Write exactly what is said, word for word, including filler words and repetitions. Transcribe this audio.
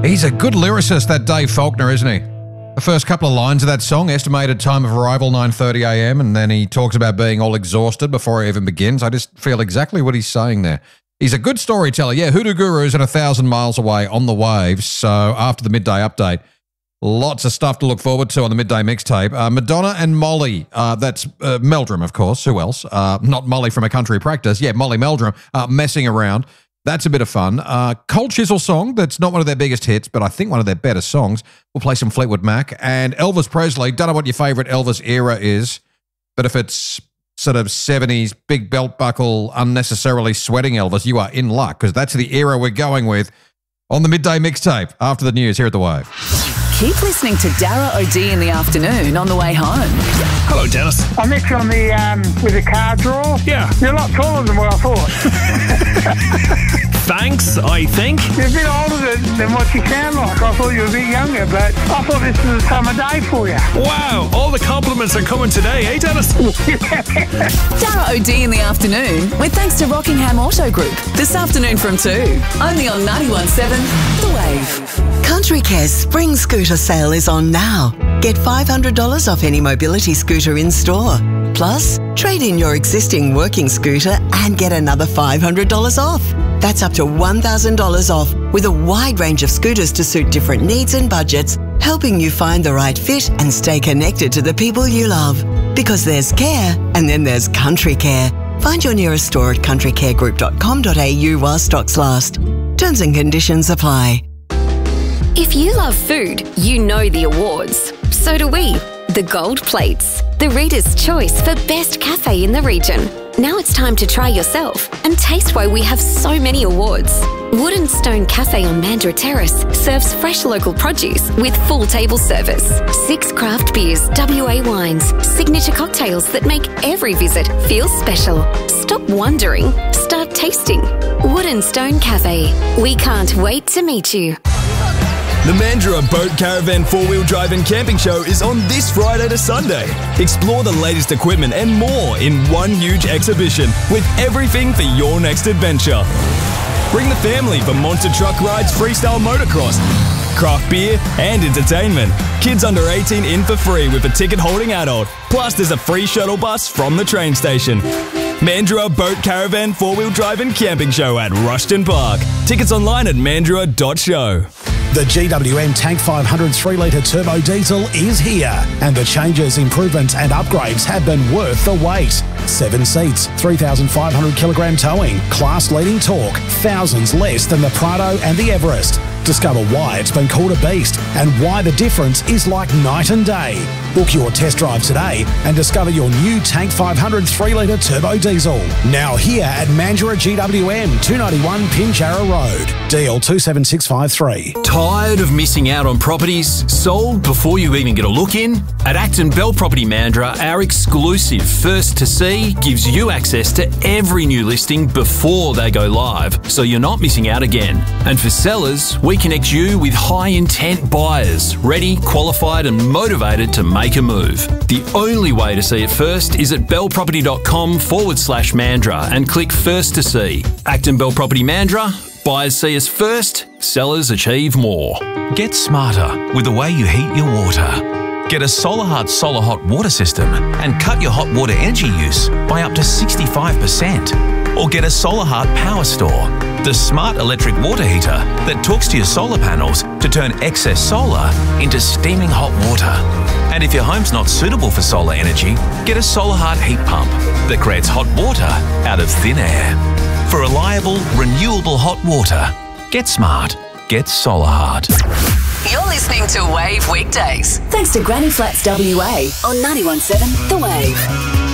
He's a good lyricist, that Dave Faulkner, isn't he? The first couple of lines of that song, estimated time of arrival nine thirty a m, and then he talks about being all exhausted before he even begins. I just feel exactly what he's saying there. He's a good storyteller. Yeah, Hoodoo Guru's and A Thousand Miles Away on the waves. So after the midday update, lots of stuff to look forward to on the midday mixtape. Uh, Madonna and Molly, uh, that's uh, Meldrum, of course. Who else? Uh, not Molly from A Country Practice. Yeah, Molly Meldrum, uh, messing around. That's a bit of fun. Uh, Cold Chisel song, that's not one of their biggest hits, but I think one of their better songs. We'll play some Fleetwood Mac. And Elvis Presley, don't know what your favourite Elvis era is, but if it's sort of seventies, big belt buckle, unnecessarily sweating Elvis, you are in luck, because that's the era we're going with on the midday mixtape after the news here at The Wave. Keep listening to Dara O'D in the afternoon on the way home. Hello, Dennis. I met you on the, um, with the car drawer. Yeah. You're a lot taller than what I thought. Thanks, I think. You're a bit older than, than what you sound like. I thought you were a bit younger, but I thought this was a summer day for you. Wow, all the compliments are coming today, eh, Dennis? Dara O'D in the afternoon with thanks to Rockingham Auto Group. This afternoon from two. Only on ninety-one point seven The Wave. Country Care's spring scooter sale is on now. Get five hundred dollars off any mobility scooter in store. Plus, trade in your existing working scooter and get another five hundred dollars off. That's up to one thousand dollars off with a wide range of scooters to suit different needs and budgets, helping you find the right fit and stay connected to the people you love. Because there's care and then there's Country Care. Find your nearest store at country care group dot com dot a u while stocks last. Terms and conditions apply. If you love food, you know the awards. So do we. The Gold Plates, the Reader's Choice for Best Cafe in the region. Now it's time to try yourself and taste why we have so many awards. Wood and Stone Cafe on Mandurah Terrace serves fresh local produce with full table service. Six craft beers, W A wines, signature cocktails that make every visit feel special. Stop wondering, start tasting. Wood and Stone Cafe. We can't wait to meet you. The Mandurah Boat Caravan four-wheel drive and camping show is on this Friday to Sunday. Explore the latest equipment and more in one huge exhibition with everything for your next adventure. Bring the family for monster truck rides, freestyle motocross, craft beer and entertainment. Kids under eighteen in for free with a ticket-holding adult. Plus there's a free shuttle bus from the train station. Mandurah Boat Caravan four-wheel drive and camping show at Rushton Park. Tickets online at mandurah dot show. The G W M Tank five hundred three litre turbo diesel is here, and the changes, improvements and upgrades have been worth the wait. Seven seats, three thousand five hundred kilogram towing, class-leading torque, thousands less than the Prado and the Everest. Discover why it's been called a beast and why the difference is like night and day. Book your test drive today and discover your new Tank five hundred three litre turbo diesel. Now here at Mandurah G W M, two ninety-one Pinjarra Road. D L two seven six five three. Tired of missing out on properties sold before you even get a look in? At Acton Bell Property Mandurah, our exclusive First to See gives you access to every new listing before they go live, so you're not missing out again. And for sellers, we connect you with high-intent buyers, ready, qualified and motivated to make a move. The only way to see it first is at bellproperty.com forward slash Mandurah and click First to See. Acton Bell Property Mandurah, buyers see us first, sellers achieve more. Get smarter with the way you heat your water. Get a SolarHeart Solar Hot Water System and cut your hot water energy use by up to sixty-five percent. Or get a SolarHeart Power Store, the smart electric water heater that talks to your solar panels to turn excess solar into steaming hot water. And if your home's not suitable for solar energy, get a SolarHeart heat pump that creates hot water out of thin air. For reliable, renewable hot water, get smart. Get SolarHeart. You're listening to Wave Weekdays. Thanks to Granny Flats W A on ninety-one point seven The Wave.